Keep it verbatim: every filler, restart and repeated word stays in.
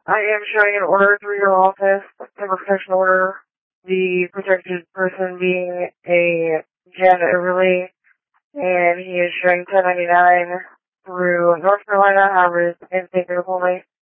I am showing an order through your office, a protection order, the protected person being a Jen Overly, and he is showing ten ninety-nine through North Carolina, however, it's in state for me.